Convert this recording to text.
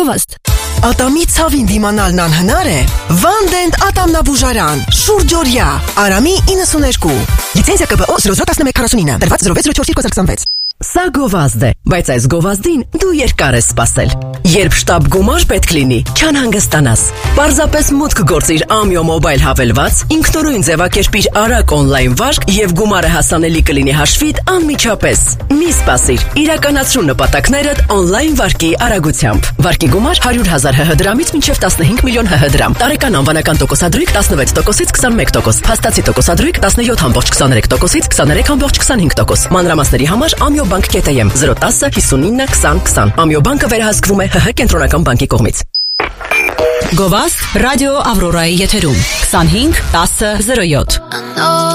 Գովազդ։ Ատամի ցավին դիմանալն անհնար է։ Վանդենտ ատամնաբուժարան, շուրջօրյա, Արամի 92, լիցենզիա ԿԲՕ 001149, տրված 0604 Սա գովազդ է, բայց այս գովազդին դու երկար ես սպասել։ Երբ շտապ գումար պետք լինի, չանհանգստանաս։ Պարզապես մուտք գործիր Ամյո մոբայլ հավելված, ինքնուրույն ձևակերպիր արագ օնլայն վարկ եւ գումարը հասանելի կլինի հաշվիդ անմիջապես։ Մի սպասիր, իրականացրու նպատակներդ օնլայն վարկի արագությամբ։ Վարկի գումար 100,000 ՀՀ դրամից մինչև 15 միլիոն ՀՀ դրամ։ Տարեկան անվանական տոկոսադրույք 16%-ից 21%, փաստացի տոկոսադրույք 17.23%-ից 23.25%։ Մանրամասների համար Ամյո Bank.am 010 59 20 20 Ամյո բանկը վերահսկվում է ՀՀ կենտրոնական բանկի կողմից։ Գովազդ ռադիո Ավրորայի եթերում 25 10 07